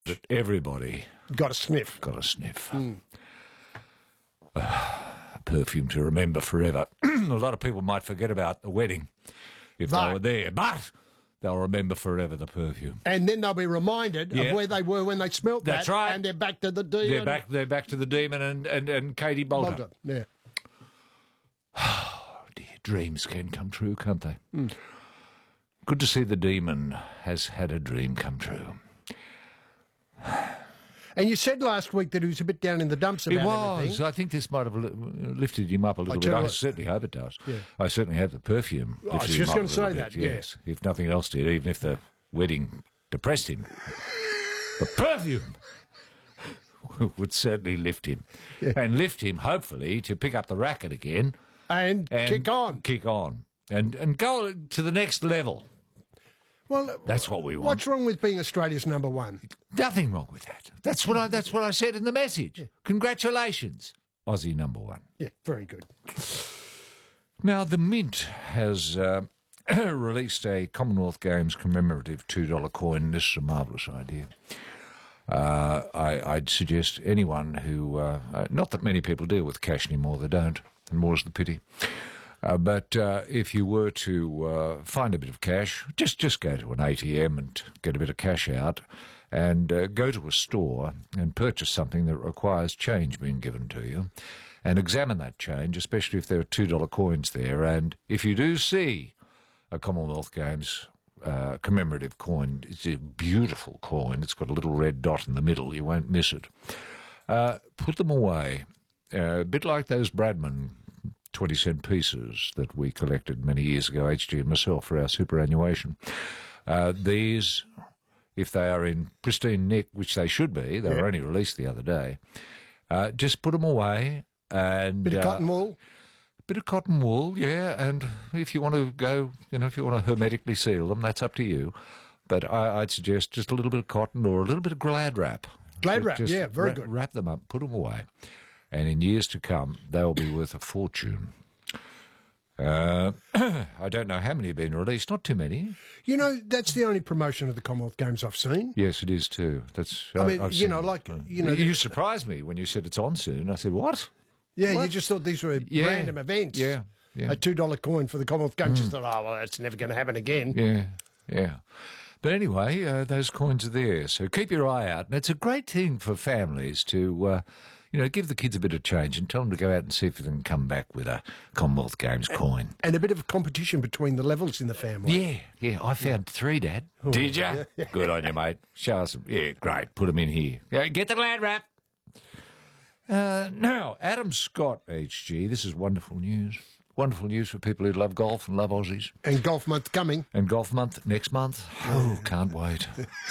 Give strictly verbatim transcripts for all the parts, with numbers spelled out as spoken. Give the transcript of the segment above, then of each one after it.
that everybody got a sniff. got a sniff. Mm. Uh, a perfume to remember forever. A lot of people might forget about the wedding if But- they were there, but they'll remember forever the perfume. And then they'll be reminded Yeah. of where they were when they smelt That's that. right. And they're back to the demon. They're back. They're back to the demon and and, and Katie Bolter. Bolter. Yeah. Oh dear, dreams can come true, can't they? Mm. Good to see the demon has had a dream come true. And you said last week that he was a bit down in the dumps about It was. everything. I think this might have li- lifted him up a little I bit. tell you I what- certainly hope it does. Yeah. I certainly hope the perfume I was lifted just him gonna up a say little that, bit, yeah. yes. If nothing else did, even if the wedding depressed him, the perfume would certainly lift him. Yeah. And lift him, hopefully, to pick up the racket again. And, And kick on. Kick on. And, and go to the next level. Well, That's what we want. what's wrong with being Australia's number one? Nothing wrong with that. That's what I. That's what I said in the message. Congratulations, Aussie number one. Yeah, very good. Now the Mint has uh, released a Commonwealth Games commemorative two dollar coin. This is a marvellous idea. Uh, I, I'd suggest anyone who, uh, uh, not that many people deal with cash anymore, they don't, and more's the pity. Uh, but uh, if you were to uh, find a bit of cash, just just go to an A T M and get a bit of cash out, and uh, go to a store and purchase something that requires change being given to you, and examine that change, especially if there are two dollar coins there. And if you do see a Commonwealth Games uh, commemorative coin, it's a beautiful coin. It's got a little red dot in the middle. You won't miss it. Uh, put them away, uh, a bit like those Bradman twenty cent pieces that we collected many years ago, H G and myself, for our superannuation. Uh, these, if they are in pristine nick, which they should be, they Yeah. were only released the other day, uh, just put them away. And Bit of uh, cotton wool. bit of cotton wool, yeah, and if you want to go, you know, if you want to hermetically seal them, that's up to you. But I, I'd suggest just a little bit of cotton or a little bit of glad wrap. Glad wrap, Just yeah, very wra- good. Wrap them up, put them away, and in years to come, they'll be worth a fortune. Uh, I don't know how many have been released. Not too many. You know, that's the only promotion of the Commonwealth Games I've seen. Yes, it is too. That's. I mean, I've you seen know, it. like, you know- you surprised me when you said it's on soon. I said, what? Yeah, What? you just thought these were Yeah. random events. Yeah, yeah. A two dollar coin for the Commonwealth Games. Just thought, oh, well, that's never going to happen again. Yeah, yeah. But anyway, uh, those coins are there, so keep your eye out. And it's a great thing for families to, uh, you know, give the kids a bit of change and tell them to go out and see if they can come back with a Commonwealth Games coin. And a bit of competition between the levels in the family. Yeah, yeah, I found three, Dad. Did you? Good on you, mate. Show us them. Yeah, great. Put them in here. Yeah, get the glad wrap. Uh, now, Adam Scott, H G, this is wonderful news. Wonderful news for people who love golf and love Aussies. And golf month coming. And golf month next month. Oh, can't wait.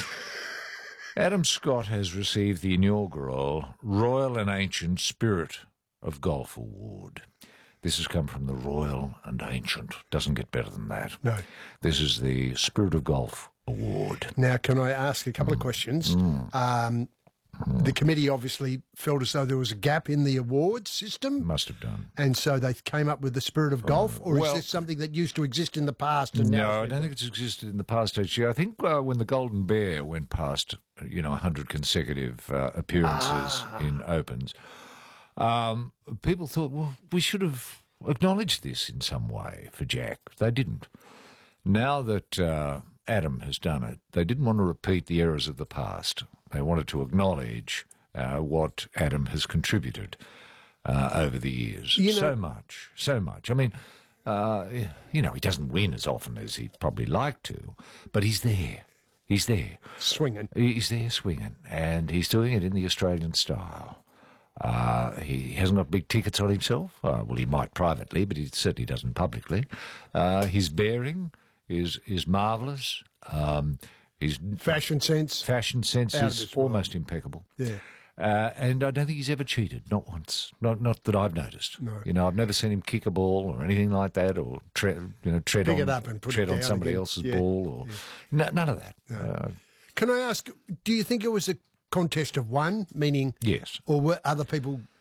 Adam Scott has received the inaugural Royal and Ancient Spirit of Golf Award. This has come from the Royal and Ancient. Doesn't get better than that. No. This is the Spirit of Golf Award. Now, can I ask a couple of questions? Um, the committee obviously felt as though there was a gap in the awards system. Must have done. And so they came up with the Spirit of Golf? Or well- is this something that used to exist in the past? And now No, I it's don't think it's existed in the past, H G. I think uh, when the Golden Bear went past, you know, one hundred consecutive uh, appearances in Opens, um, people thought, well, we should have acknowledged this in some way for Jack. They didn't. Now that uh, Adam has done it, they didn't want to repeat the errors of the past. They wanted to acknowledge uh, what Adam has contributed uh, over the years. You know- so much, so much. I mean, uh, you know, he doesn't win as often as he'd probably like to, but he's there. He's there. swinging. He's there swinging, and he's doing it in the Australian style. Uh, he hasn't got big tickets on himself. Uh, well, he might privately, but he certainly doesn't publicly. Uh, his bearing is is marvellous. Um, his Fashion sense. fashion sense Out of is this world. almost impeccable. Yeah. Uh, and I don't think he's ever cheated, not once, not not that I've noticed. No. You know, I've never seen him kick a ball or anything like that, or tre- you know tread Pick on it up and put it tread on down somebody again. else's Yeah. ball, or no, none of that. Uh, Can I ask, do you think it was a contest of one, meaning, yes. or were other people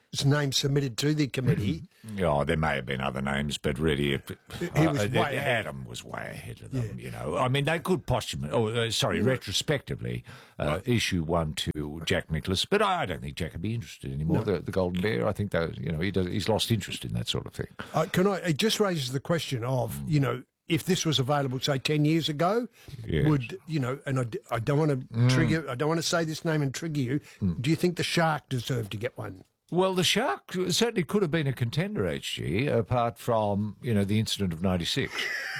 name submitted to the committee. Yeah, there may have been other names, but really, if, He was uh, way ahead. Adam was way ahead of them. You know, I mean, they could posthumously, oh, uh, sorry, retrospectively, uh, issue one to Jack Nicklaus, but I don't think Jack would be interested anymore. The, the Golden Bear, I think that you know he does, he's lost interest in that sort of thing. Uh, can I? It just raises the question of you know. If this was available, say, ten years ago, Yes. would, you know, and I, d- I don't want to Mm. trigger, I don't want to say this name and trigger you. Do you think the Shark deserved to get one? Well, the Shark certainly could have been a contender, H G, apart from, you know, the incident of ninety-six,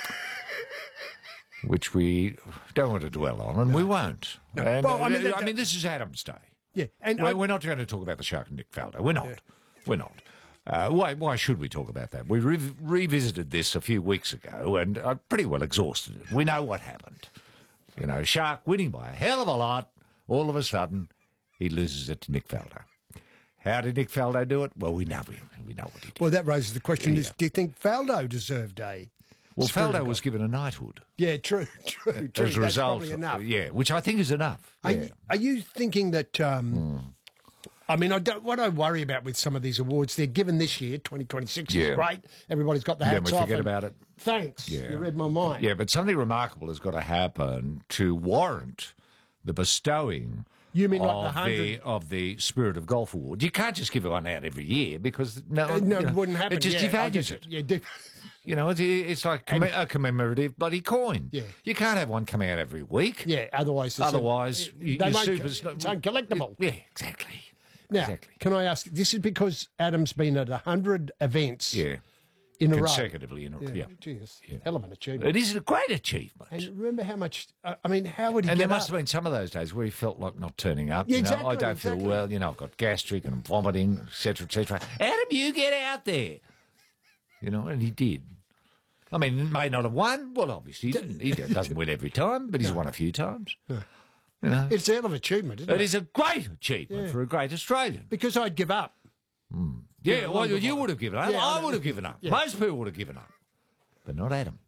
which we don't want to dwell on, and we won't. And, Well, I uh, mean, that- I mean, this is Adam's Day. Yeah. And We're, I, we're not going to talk about the Shark and Nick Faldo. We're not. We're not. Uh, why, why should we talk about that? We re- revisited this a few weeks ago, and I pretty well exhausted it. We know what happened. You know, Shark winning by a hell of a lot. All of a sudden, he loses it to Nick Faldo. How did Nick Faldo do it? Well, we know we, we know what he did. well, that raises the question: is do you think Faldo deserved a? Well, Spirit of Faldo was given a knighthood Yeah, true, true, true. as a That's result. probably of- enough. Yeah, which I think is enough. Are, Yeah. you, are you thinking that? Um, I mean, I don't. What I worry about with some of these awards, they're given this year, twenty twenty-six Yeah. is great. Everybody's got the Then hats we off. forget and about it. Thanks. Yeah. You read my mind. Yeah, but something remarkable has got to happen to warrant the bestowing You mean like of, the hundred- the, of the Spirit of Golf Award. You can't just give one out every year because no, Uh, no, you know, it wouldn't happen. It just yeah, I devalues just- it. Yeah, de- You know, it's, it's like comm- a commemorative bloody coin. Yeah. You can't have one coming out every week. yeah. Otherwise, it's a- Otherwise, you, they your won't- super's it's uncollectible. Yeah, exactly. Now, exactly. can I ask? This is because Adam's been at a hundred events Yeah, in a row. consecutively in a Yeah, yeah. Geez, hell of an achievement. It is a great achievement. And remember how much? Uh, I mean, how would he And get there must up? have been some of those days where he felt like not turning up. Yeah, you know, exactly, I don't exactly. feel well. You know, I've got gastric and I'm vomiting, et cetera, et cetera. Adam, you get out there. You know, and he did. I mean, he may not have won. Well, obviously, he, didn't. He doesn't win every time, but he's won a few times. You know, It's a hell of an achievement, isn't it it? is a great achievement for a great Australian. Because I'd give up. Yeah, well, you would have given up. Yeah, I I would have given up. Most people would have given up, but not Adam.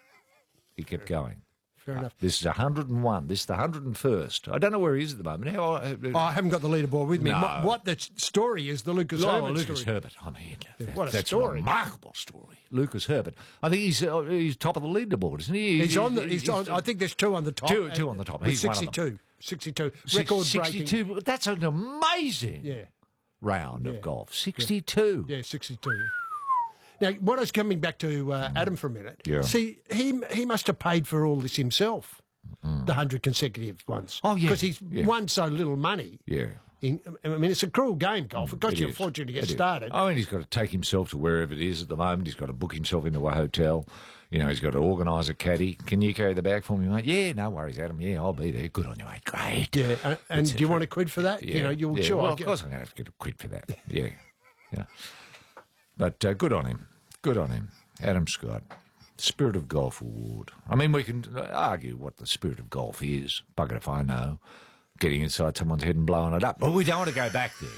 He kept going. Fair enough. This is one hundred and one. This is the one hundred and first. I don't know where he is at the moment. How? Uh, Oh, I haven't got the leaderboard with me. No. What, what the story is the Lucas Oh, Herbert Lucas story. Herbert. I mean, that- what a that's story. a remarkable story. Lucas Herbert. I think he's uh, he's top of the leaderboard, isn't he? He's on the. He's on, I think there's two on the top. Two- two on the top. With He's one of them. sixty-two. sixty-two. Six- Record breaking. sixty-two. That's an amazing Yeah. round of golf. sixty-two. Yeah, sixty-two. Now, what I was coming back to uh, Adam for a minute. Yeah. See, he he must have paid for all this himself, the hundred consecutive ones. Oh, yeah, Because he's yeah. won so little money. Yeah. In, I mean, it's a cruel game, golf. It costs It you a is. fortune to get It is. started. I mean, he's got to take himself to wherever it is at the moment. He's got to book himself into a hotel. You know, he's got to organise a caddy. Can you carry the bag for me, mate? Yeah, no worries, Adam. Yeah, I'll be there. Good on you, mate. Great. Yeah, and, and do you want a quid for that? Yeah, You know, you'll yeah. sure. Well, I'll of get- course I'm going to have to get a quid for that. Yeah, yeah. But uh, good on him. Good on him. Adam Scott, Spirit of Golf Award. I mean, we can argue what the Spirit of Golf is. Bugger if I know. Getting inside someone's head and blowing it up. But we don't want to go back there.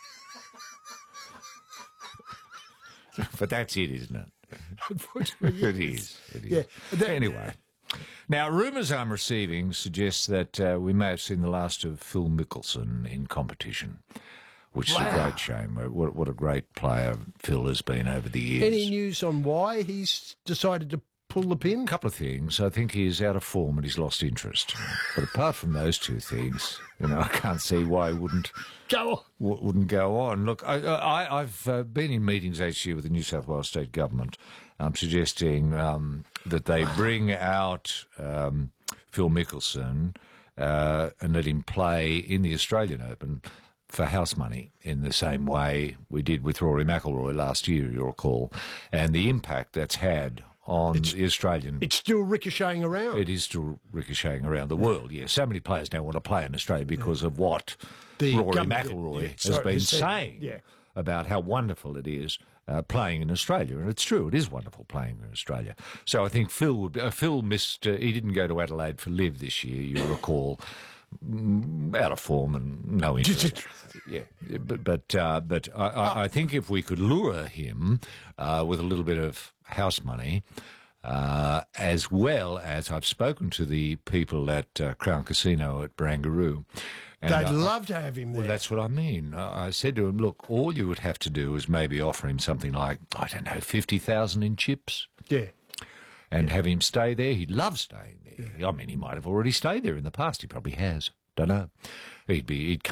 But that's it, isn't it? It is. It is. Yeah, that- Anyway. Now, rumours I'm receiving suggest that uh, we may have seen the last of Phil Mickelson in competition, which is a great shame. What, what a great player Phil has been over the years. Any news on why he's decided to pull the pin? A couple of things. I think he's out of form and he's lost interest. But apart from those two things, you know, I can't see why he wouldn't Go on. w- wouldn't go on. Look, I, I, I've uh, been in meetings this year with the New South Wales State Government. I'm suggesting um, that they bring out um, Phil Mickelson uh, and let him play in the Australian Open for house money in the same way we did with Rory McIlroy last year, you'll recall, and the impact that's had on the Australian. It's still ricocheting around. It is still ricocheting around the world, yes. So many players now want to play in Australia because of what The Rory government- McIlroy yeah, has sorry, been has said- saying yeah. about how wonderful it is uh, playing in Australia. And it's true, it is wonderful playing in Australia. So I think Phil would be, uh, Phil missed, uh, he didn't go to Adelaide for Live this year, you'll recall. Mm, out of form and no interest. yeah, but but uh, but I, I, I think if we could lure him uh, with a little bit of house money, uh, as well as I've spoken to the people at uh, Crown Casino at Barangaroo, And, They'd uh, love to have him there. Well, that's what I mean. I I said to him, look, all you would have to do is maybe offer him something like, I don't know, fifty thousand in chips yeah. and have him stay there. He'd love staying there. I mean, he might have already stayed there in the past. He probably has. Don't know. He'd be, he'd come